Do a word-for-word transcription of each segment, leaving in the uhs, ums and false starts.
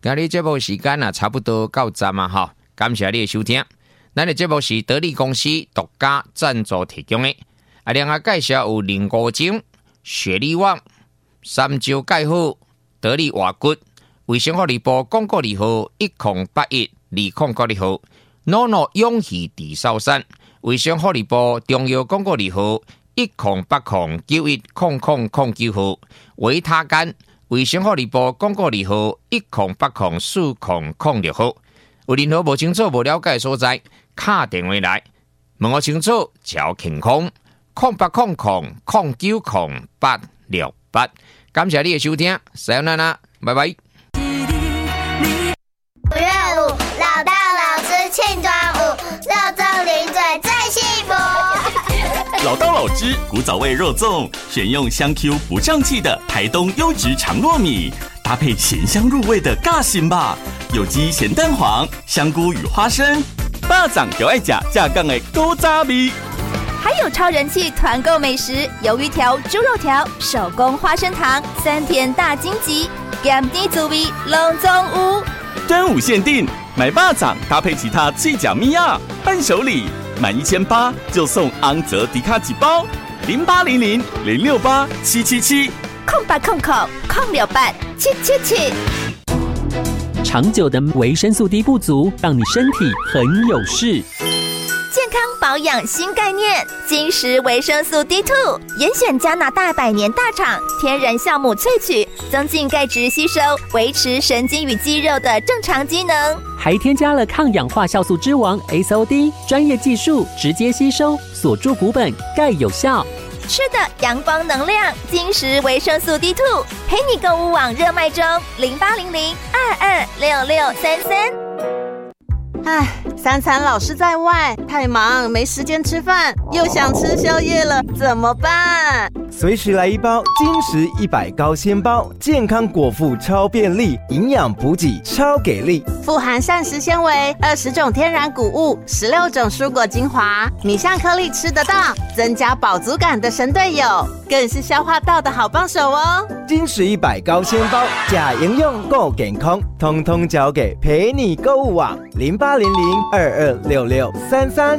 今日节目时间啊，差不多到站啊哈，感谢你的收听。咱的节目是得力公司独家赞助提供的。啊，另外介绍有林国精、雪力旺、三椒钙好、得力活骨、卫生福利部广告二号一零八一二零九二号、NONO 勇气地少山、卫生福利部中药广告二号一零八零九一零零零九号、维他干。卫生福利部广告二号一零八零四零零六号，有任何无清楚、无了解的所在，打电话来问我清楚，找健康零八零零零九零八六八。感谢你的收听，さよなら，拜拜。 五月五，老大老师庆端午，肉粽零嘴最幸福。 老道老汁古早味肉粽，选用香 Q 不胀气的台东优质长糯米，搭配咸香入味的尬心吧，有机咸蛋黄、香菇与花生，巴掌就爱夹架杠的古早味。 还有超人气团购美食，鱿鱼条、猪肉条、手工花生糖、三甜大荆棘，咸甜滋味拢总有。 端午限定，买巴掌搭配其他脆角米亚伴手礼。满一千八就送昂泽迪卡几包，零八零零零六八七七七， 空八空空空六八七七七。 长久的维生素 D 不足，让你身体很有事。 健康保养新概念，金石维生素 D 二 严选加拿大百年大厂天然酵母萃取，增进钙质吸收，维持神经与肌肉的正常机能。 还添加了抗氧化酵素之王 S O D， 专业技术直接吸收，锁住骨本，钙有效。 吃的阳光能量，金石维生素 D 二 陪你购物网热卖中，零八零零二二六六三三。 唉，三餐老是在外，太忙没时间吃饭，又想吃宵夜了，怎么办？ 随时来一包金石一百高纤包，健康果腹超便利，营养补给超给力， 富含膳食纤维，二十种天然谷物，十六种蔬果精华，米香颗粒吃得到，增加饱足感的神队友，更是消化道的好帮手哦。 金石一百高纤包，假营养够健康，通通交给陪你购物网零八零零二二六六三三。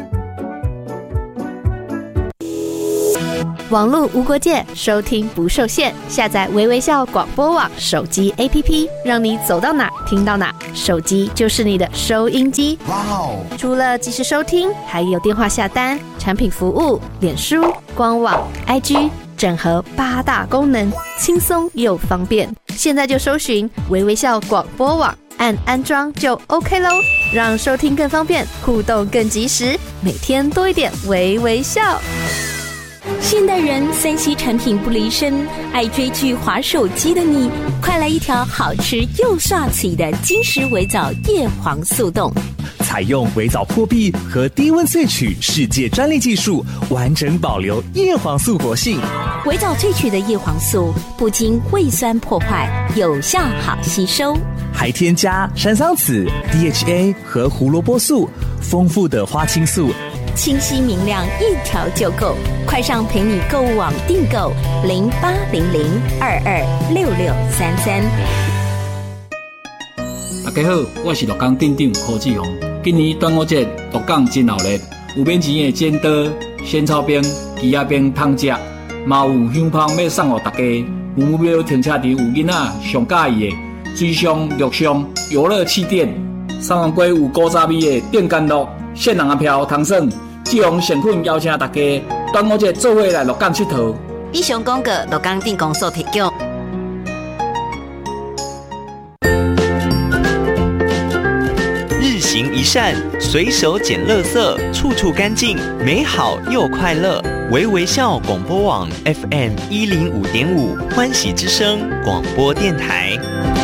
网络无国界，收听不受限。下载微微笑广播网手机 A P P， 让你走到哪听到哪，手机就是你的收音机。哇哦！除了即时收听，还有电话下单、产品服务、脸书、官网、I G， 整合八大功能，轻松又方便。现在就搜寻微微笑广播网，按安装就 OK 咯，让收听更方便，互动更及时，每天多一点微微笑。 现代人三 C 产品不离身，爱追剧滑手机的你，快来一条好吃又刷嘴的金石微藻叶黄素冻。 采用微藻破壁和低温萃取世界专利技术，完整保留叶黄素活性。 微藻萃取的叶黄素不经胃酸破坏，有效好吸收， 还添加山桑子、D H A 和胡萝卜素，丰富的花青素， 清晰明亮，一条就够。快上陪你购物网订购零八零零二二六六三三。 大家好，我是鹿港镇长柯志宏。今年端午节鹿港真闹热，有免钱的煎刀、仙草冰、鸡仔冰通吃，嘛有香芳要送给大家。目标停车场有囡仔上喜意的水上、陆上游乐气垫，三万龟有古早味的电干乐、限量的票通耍。志宏诚恳邀请大家端午节做伙来鹿港佚佗。 以上广告鹿港镇公所提供。 日行一善，随手捡垃圾，处处干净，美好又快乐。微微笑广播网 F M 一零五点五，欢喜之声广播电台。